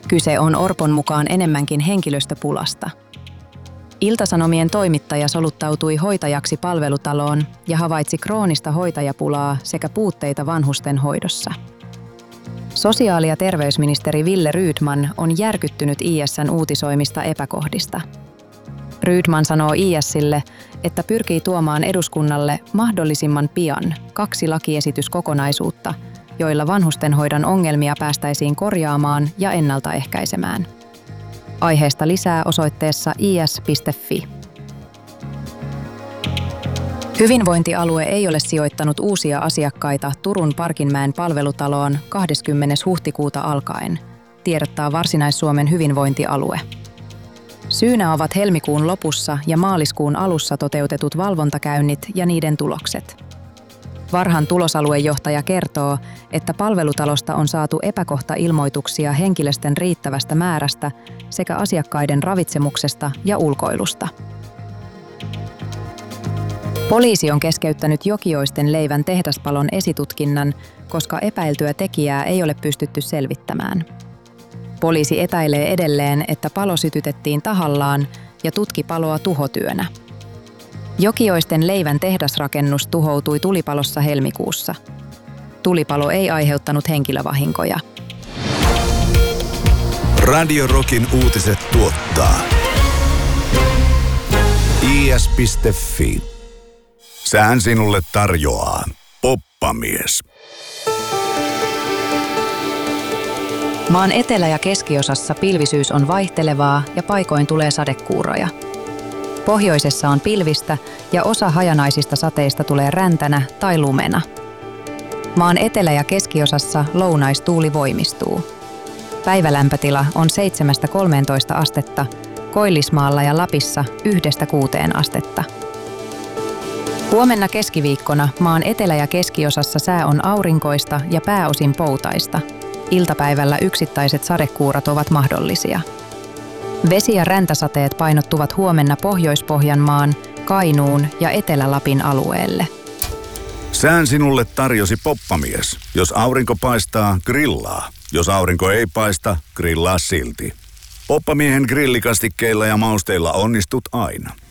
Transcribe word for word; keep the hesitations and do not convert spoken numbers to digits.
Kyse on Orpon mukaan enemmänkin henkilöstöpulasta. Ilta-Sanomien toimittaja soluttautui hoitajaksi palvelutaloon ja havaitsi kroonista hoitajapulaa sekä puutteita vanhusten hoidossa. Sosiaali- ja terveysministeri Wille Rydman on järkyttynyt I S:n uutisoimista epäkohdista. Rydman sanoo I S:lle, että pyrkii tuomaan eduskunnalle mahdollisimman pian kaksi lakiesityskokonaisuutta, joilla vanhustenhoidon ongelmia päästäisiin korjaamaan ja ennaltaehkäisemään. Aiheesta lisää osoitteessa i s piste f i. Hyvinvointialue ei ole sijoittanut uusia asiakkaita Turun Parkinmäen palvelutaloon kahdeskymmenes huhtikuuta alkaen, tiedottaa Varsinais-Suomen hyvinvointialue. Syynä ovat helmikuun lopussa ja maaliskuun alussa toteutetut valvontakäynnit ja niiden tulokset. Varhan tulosaluejohtaja kertoo, että palvelutalosta on saatu epäkohtailmoituksia henkilöstön riittävästä määrästä sekä asiakkaiden ravitsemuksesta ja ulkoilusta. Poliisi on keskeyttänyt Jokioisten leivän tehdaspalon esitutkinnan, koska epäiltyä tekijää ei ole pystytty selvittämään. Poliisi epäilee edelleen, että palo sytytettiin tahallaan ja tutki paloa tuhotyönä. Jokioisten leivän tehdasrakennus tuhoutui tulipalossa helmikuussa. Tulipalo ei aiheuttanut henkilövahinkoja. Radio Rockin uutiset tuottaa i s piste f i. Sään sinulle tarjoaa Poppamies. Maan etelä- ja keskiosassa pilvisyys on vaihtelevaa ja paikoin tulee sadekuuroja. Pohjoisessa on pilvistä ja osa hajanaisista sateista tulee räntänä tai lumena. Maan etelä- ja keskiosassa lounaistuuli voimistuu. Päivälämpötila on seitsemästä kolmeentoista astetta, Koillismaalla ja Lapissa yhdestä kuuteen astetta. Huomenna keskiviikkona maan etelä- ja keskiosassa sää on aurinkoista ja pääosin poutaista. Iltapäivällä yksittäiset sadekuurat ovat mahdollisia. Vesi- ja räntäsateet painottuvat huomenna Pohjois-Pohjanmaan, Kainuun ja Etelä-Lapin alueelle. Sään sinulle tarjosi Poppamies. Jos aurinko paistaa, grillaa. Jos aurinko ei paista, grillaa silti. Poppamiehen grillikastikkeilla ja mausteilla onnistut aina.